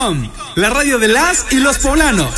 La radio de las y los poblanos.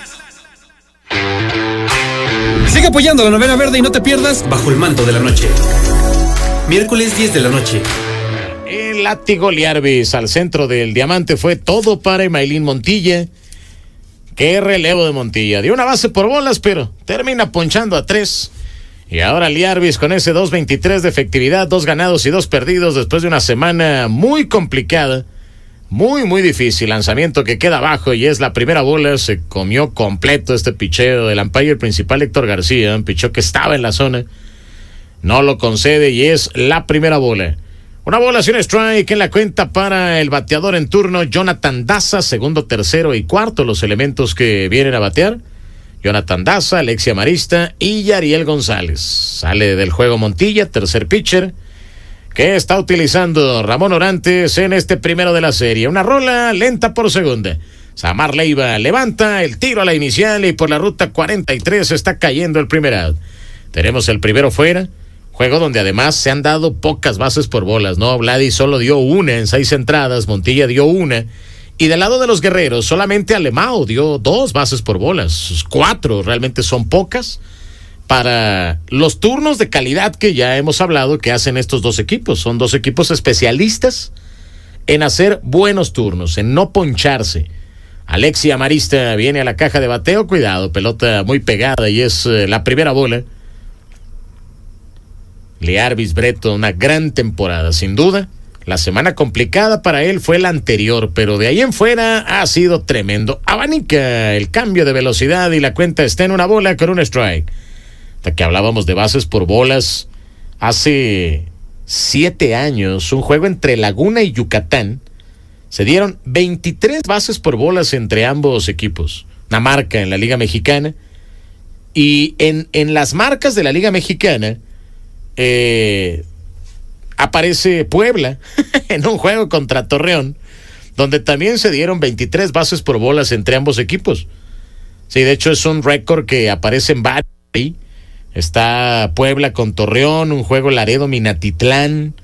Sigue apoyando la novena verde y no te pierdas Bajo el manto de la noche. Miércoles 10 de la noche. El látigo Liarbis al centro del diamante fue todo para Emailín Montilla. Qué relevo de Montilla. Dio una base por bolas, pero termina ponchando a 3. Y ahora Liarbis con ese 2.23 de efectividad, 2 ganados y 2 perdidos después de una semana muy complicada. Muy difícil, lanzamiento que queda abajo y es la primera bola. Se comió completo este picheo del umpire principal Héctor García, un picheo que estaba en la zona, no lo concede y es la primera bola. Una bola sin strike en la cuenta para el bateador en turno Jonathan Daza, segundo, tercero y cuarto, los elementos que vienen a batear. Jonathan Daza, Alexia Marista y Yariel González. Sale del juego Montilla, tercer pitcher que está utilizando Ramón Orantes en este primero de la serie. Una rola lenta por segunda. Samar Leiva levanta el tiro a la inicial y por la ruta 43 está cayendo el primer out. Tenemos el primero fuera. Juego donde además se han dado pocas bases por bolas, ¿no? Vladi solo dio una en 6 entradas, Montilla dio una. Y del lado de los guerreros, solamente Alemão dio 2 bases por bolas. 4 realmente son pocas para los turnos de calidad que ya hemos hablado que hacen estos dos equipos. Son dos equipos especialistas en hacer buenos turnos, en no poncharse. Alexia Marista viene a la caja de bateo, cuidado, pelota muy pegada y es la primera bola. Liarbis Breto, una gran temporada, sin duda. La semana complicada para él fue la anterior, pero de ahí en fuera ha sido tremendo. Abanica el cambio de velocidad y la cuenta está en una bola con un strike. Que hablábamos de bases por bolas hace 7 años, un juego entre Laguna y Yucatán, se dieron 23 bases por bolas entre ambos equipos, una marca en la Liga Mexicana, y en las marcas de la Liga Mexicana aparece Puebla en un juego contra Torreón, donde también se dieron 23 bases por bolas entre ambos equipos. Sí, de hecho es un récord que aparece en varios ahí. Está Puebla con Torreón, un juego Laredo-Minatitlán,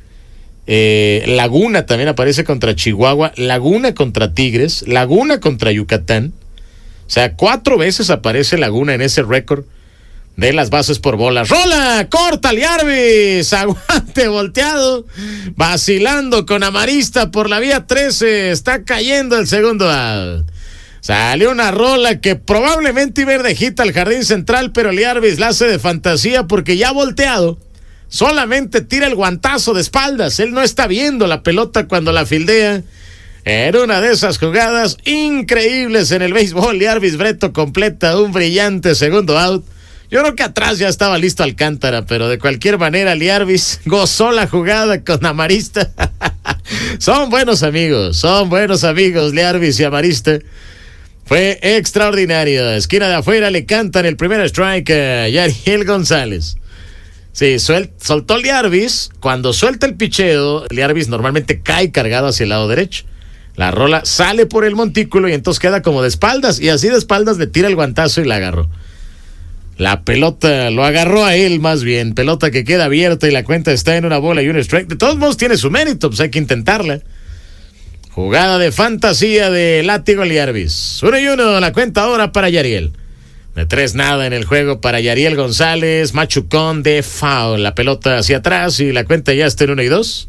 Laguna también aparece contra Chihuahua, Laguna contra Tigres, Laguna contra Yucatán. O sea, 4 veces aparece Laguna en ese récord de las bases por bolas. ¡Rola! ¡Corta, Liarbis! ¡Aguante volteado! Vacilando con Amarista por la vía 13. Está cayendo el segundo out. Salió una rola que probablemente iba a ir de hit al jardín central, pero Liarbis la hace de fantasía porque ya volteado, solamente tira el guantazo de espaldas. Él no está viendo la pelota cuando la fildea. Era una de esas jugadas increíbles en el béisbol. Liarbis Breto completa un brillante segundo out. Yo creo que atrás ya estaba listo Alcántara, pero de cualquier manera Liarbis gozó la jugada con Amarista. Son buenos amigos Liarbis y Amarista. Fue extraordinario. Esquina de afuera le cantan el primer strike a Yariel González. Sí, soltó Liarbis. Cuando suelta el picheo, Liarbis normalmente cae cargado hacia el lado derecho. La rola sale por el montículo y entonces queda como de espaldas. Y así de espaldas le tira el guantazo y la agarró. La pelota lo agarró a él más bien. Pelota que queda abierta y la cuenta está en una bola y un strike. De todos modos tiene su mérito, pues hay que intentarla. Jugada de fantasía de látigo Liarbis. 1-1 la cuenta ahora para Yariel. De 3 nada en el juego para Yariel González. Machucón de foul. La pelota hacia atrás y la cuenta ya está en 1-2.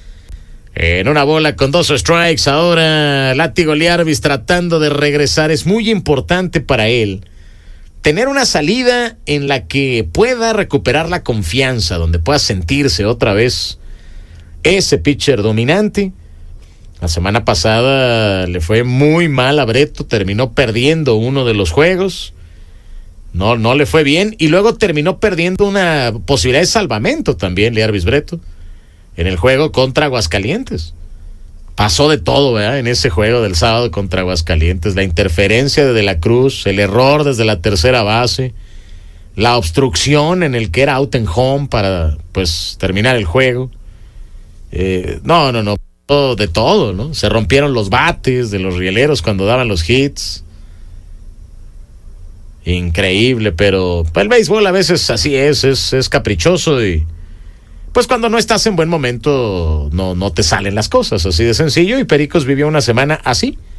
En una bola con 2 strikes ahora látigo Liarbis tratando de regresar. Es muy importante para él tener una salida en la que pueda recuperar la confianza, donde pueda sentirse otra vez ese pitcher dominante. La semana pasada le fue muy mal a Breto, terminó perdiendo uno de los juegos, no le fue bien, y luego terminó perdiendo una posibilidad de salvamento también, Liarbis Breto, en el juego contra Aguascalientes. Pasó de todo, ¿verdad? En ese juego del sábado contra Aguascalientes, la interferencia de la Cruz, el error desde la tercera base, la obstrucción en el que era out and home para, pues, terminar el juego. No. De todo, ¿no? Se rompieron los bates de los rieleros cuando daban los hits. Increíble, pero el béisbol a veces así es caprichoso y pues cuando no estás en buen momento no te salen las cosas, así de sencillo, y Pericos vivió una semana así.